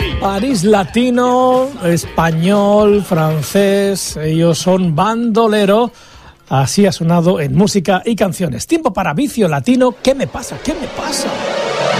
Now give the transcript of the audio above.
París latino, español, francés, ellos son Bandolero. Así ha sonado en música y canciones. Tiempo para Vicio Latino. ¿Qué me pasa? ¿Qué me pasa?